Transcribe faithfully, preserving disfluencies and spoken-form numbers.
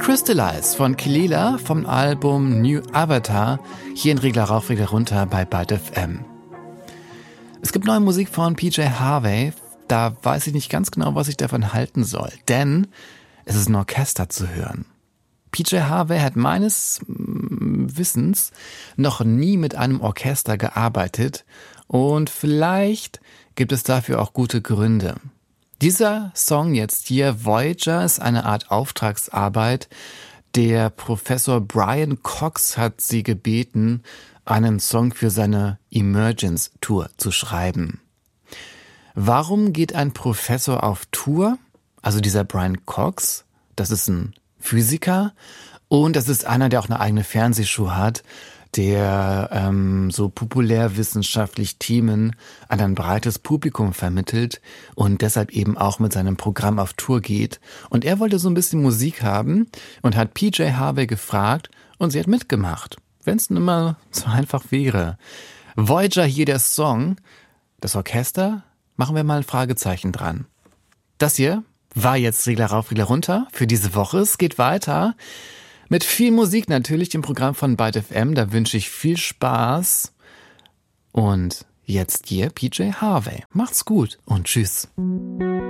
Crystallize von Kelela vom Album New Avatar, hier in Regler rauf, Regler runter bei Byte F M. Es gibt neue Musik von P J Harvey, da weiß ich nicht ganz genau, was ich davon halten soll, denn es ist ein Orchester zu hören. P J Harvey hat meines Wissens noch nie mit einem Orchester gearbeitet und vielleicht gibt es dafür auch gute Gründe. Dieser Song jetzt hier, Voyager, ist eine Art Auftragsarbeit. Der Professor Brian Cox hat sie gebeten, einen Song für seine Emergence Tour zu schreiben. Warum geht ein Professor auf Tour? Also dieser Brian Cox, das ist ein Physiker und das ist einer, der auch eine eigene Fernsehshow hat, der ähm, so populärwissenschaftlich Themen an ein breites Publikum vermittelt und deshalb eben auch mit seinem Programm auf Tour geht. Und er wollte so ein bisschen Musik haben und hat P J Harvey gefragt und sie hat mitgemacht, wenn es nun mal so einfach wäre. Voyager, hier der Song, das Orchester, machen wir mal ein Fragezeichen dran. Das hier war jetzt Regler rauf, Regler runter für diese Woche. Es geht weiter mit viel Musik natürlich im Programm von Byte F M. Da wünsche ich viel Spaß. Und jetzt hier P J Harvey. Macht's gut und tschüss.